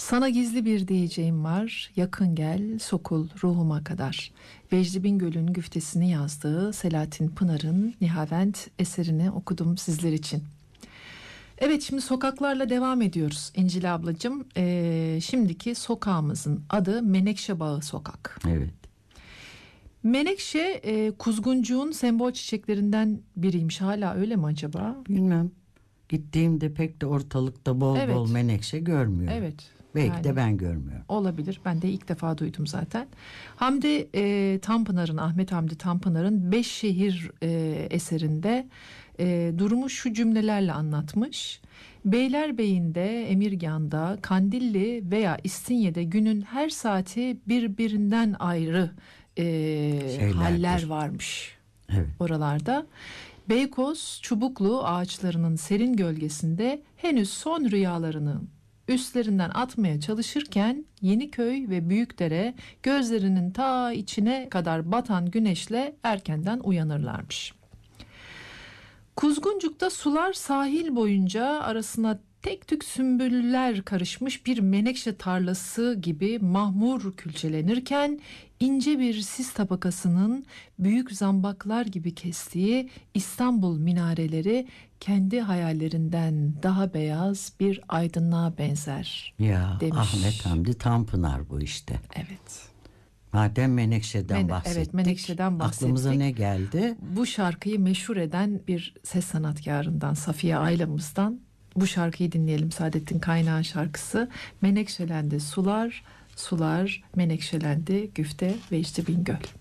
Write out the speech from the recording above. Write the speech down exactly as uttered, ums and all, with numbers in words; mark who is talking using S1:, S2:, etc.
S1: Sana gizli bir diyeceğim var, yakın gel, sokul ruhuma kadar. Vecdi Bingöl'ün güftesini yazdığı Selahattin Pınar'ın Nihavent eserini okudum sizler için. Evet, şimdi sokaklarla devam ediyoruz İncil ablacığım. Ee, şimdiki sokağımızın adı Menekşe Bağı Sokak.
S2: Evet.
S1: Menekşe e, kuzguncuğun sembol çiçeklerinden biriymiş. Hala öyle mi acaba?
S2: Bilmem. Gittiğimde pek de ortalıkta bol
S1: Evet.
S2: bol menekşe görmüyorum.
S1: Evet.
S2: Belki
S1: yani
S2: de ben görmüyorum.
S1: Olabilir. Ben de ilk defa duydum zaten. Hamdi e, Tanpınar'ın, Ahmet Hamdi Tanpınar'ın Beş Şehir e, eserinde e, durumu şu cümlelerle anlatmış. Beylerbeyi'nde, Emirgan'da, Kandilli veya İstinye'de günün her saati birbirinden ayrı e, haller varmış.
S2: Evet.
S1: Oralarda. Beykoz, Çubuklu ağaçlarının serin gölgesinde henüz son rüyalarını üstlerinden atmaya çalışırken Yeniköy ve Büyükdere gözlerinin ta içine kadar batan güneşle erkenden uyanırlarmış. Kuzguncuk'ta sular sahil boyunca arasına tek tük sümbüller karışmış bir menekşe tarlası gibi mahmur külçelenirken ince bir sis tabakasının büyük zambaklar gibi kestiği İstanbul minareleri kendi hayallerinden daha beyaz bir aydınlığa benzer
S2: Ya
S1: demiş.
S2: Ahmet Hamdi Tanpınar bu işte.
S1: Evet.
S2: Madem Menekşe'den
S1: Men-
S2: bahsettik.
S1: evet, Menekşe'den bahsettik.
S2: Aklımıza ne geldi?
S1: Bu şarkıyı meşhur eden bir ses sanatkarından, Safiye Aylamız'dan bu şarkıyı dinleyelim. Saadettin Kaynağı şarkısı. Menekşelendi sular, sular menekşelendi güfte Vecdi Bingöl.